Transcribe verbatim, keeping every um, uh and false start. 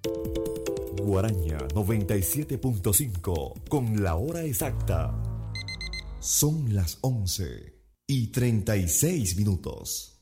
Guaraña noventa y siete punto cinco con la hora exacta. Son las once y treinta y seis minutos.